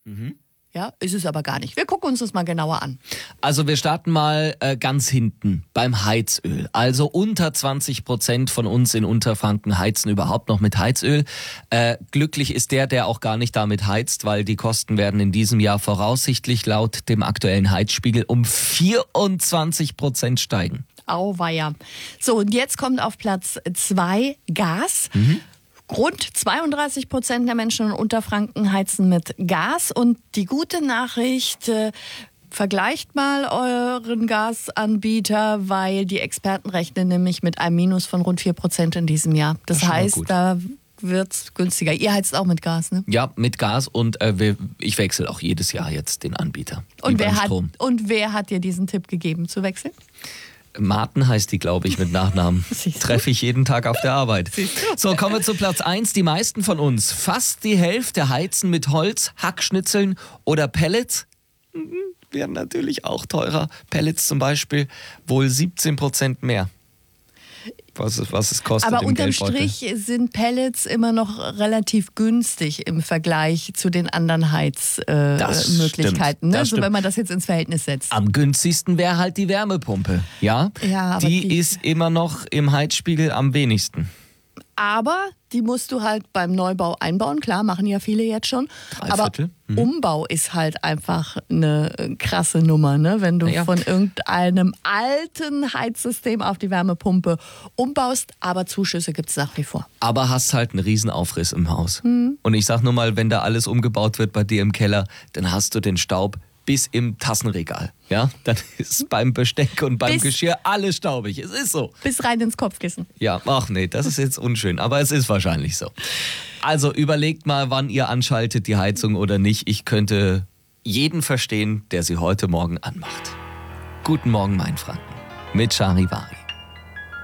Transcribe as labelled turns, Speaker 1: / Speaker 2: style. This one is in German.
Speaker 1: Ja, ist es aber gar nicht. Wir gucken uns das mal genauer an.
Speaker 2: Also wir starten mal ganz hinten beim Heizöl. Also unter 20% von uns in Unterfranken heizen überhaupt noch mit Heizöl. Glücklich ist der auch gar nicht damit heizt, weil die Kosten werden in diesem Jahr voraussichtlich laut dem aktuellen Heizspiegel um 24% steigen.
Speaker 1: Auweia. So, und jetzt kommt auf Platz 2 Gas. Rund 32% der Menschen in Unterfranken heizen mit Gas. Und die gute Nachricht, vergleicht mal euren Gasanbieter, weil die Experten rechnen nämlich mit einem Minus von rund 4% in diesem Jahr. Das heißt, da wird's günstiger. Ihr heizt auch mit Gas, ne?
Speaker 2: Ja, mit Gas und ich wechsle auch jedes Jahr jetzt den Anbieter.
Speaker 1: Und wer hat dir diesen Tipp gegeben, zu wechseln?
Speaker 2: Martin heißt die, glaube ich, mit Nachnamen. Treffe ich jeden Tag auf der Arbeit. So, kommen wir zu Platz 1. Die meisten von uns, fast die Hälfte, heizen mit Holz, Hackschnitzeln oder Pellets. Werden natürlich auch teurer. Pellets zum Beispiel wohl 17% mehr. Was es kostet.
Speaker 1: Aber
Speaker 2: im
Speaker 1: unterm
Speaker 2: Geldbeutel.
Speaker 1: Strich sind Pellets immer noch relativ günstig im Vergleich zu den anderen Heizmöglichkeiten. Ne? Also wenn man das jetzt ins Verhältnis setzt.
Speaker 2: Am günstigsten wäre halt die Wärmepumpe. Ja,
Speaker 1: aber
Speaker 2: die ist immer noch im Heizspiegel am wenigsten.
Speaker 1: Aber die musst du halt beim Neubau einbauen. Klar, machen ja viele jetzt schon. Aber Umbau ist halt einfach eine krasse Nummer, ne? Wenn du von irgendeinem alten Heizsystem auf die Wärmepumpe umbaust. Aber Zuschüsse gibt es nach wie vor.
Speaker 2: Aber hast halt einen Riesenaufriss im Haus. Und ich sag nur mal, wenn da alles umgebaut wird bei dir im Keller, dann hast du den Staub bis im Tassenregal. Ja, dann ist beim Besteck und beim Geschirr alles staubig. Es ist so.
Speaker 1: Bis rein ins Kopfkissen.
Speaker 2: Ja, ach nee, das ist jetzt unschön, aber es ist wahrscheinlich so. Also überlegt mal, wann ihr anschaltet die Heizung oder nicht. Ich könnte jeden verstehen, der sie heute Morgen anmacht. Guten Morgen, mein Franken. Mit Charivari.